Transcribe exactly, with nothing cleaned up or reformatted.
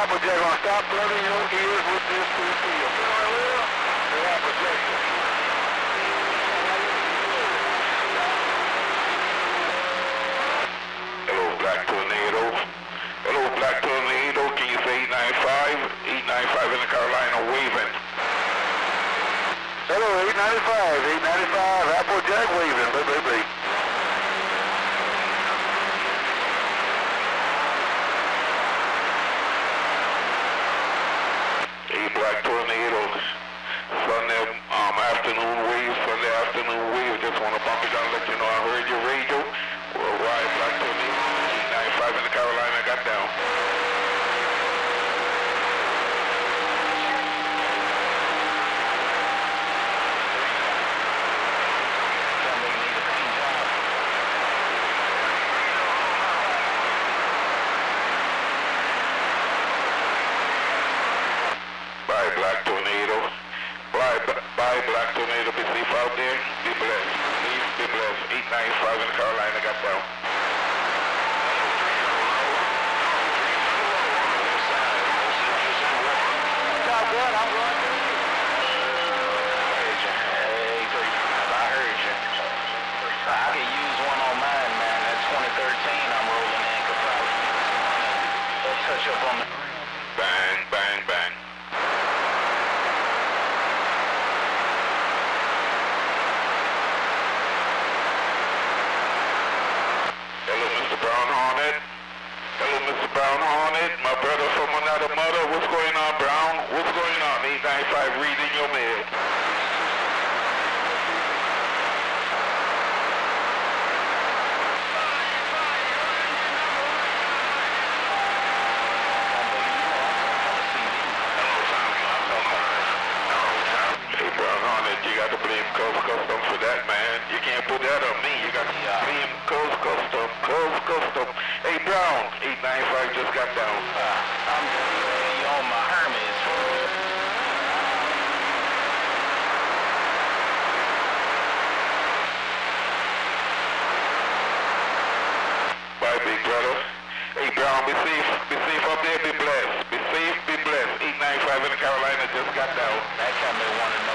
Applejack gonna stop flooding your ears with this two field. You know I will? The Applejack. Hello, Black Tornado. Hello, Black Tornado. Can you say eight nine five? eight nine five in the Carolina waving. Hello, eight ninety-five. eight ninety-five. Applejack waving. Bye, bye, bye. Hey, Black Tornado. Sunday um, afternoon wave. Sunday afternoon wave. Just want to bump it down, let you know I heard your radio. Worldwide, Black Tornado. eight ninety-five in the Carolina got down. Bye, Black Tornado. Bye, bye, Black Tornado. Be safe out there. Be blessed. Please be blessed. eight ninety-five in the Carolina got down. Top one, I'm going to. I heard you. I could use one on mine, man. That twenty thirteen I'm rolling in could probably use a touch up on the... Bang, bang, bang. Hello, Mister Brown Hornet. Hello, Mister Brown Hornet. My brother from another mother. What's going on, Brown? What's going on? eight ninety-five reading your mail. Hey, Brown Hornet, you got to blame Coast Custom for that, man. You can't put that on me. You got to blame Coast Custom. Coast Custom. Hey, Brown, eight ninety-five just got down. Uh, I'm you on my Hermes. Bye, big brother. Hey, Brown, be safe. Be safe up there. Be blessed. Be safe. Be blessed. eight ninety-five in the Carolina just got down. That kind of want to know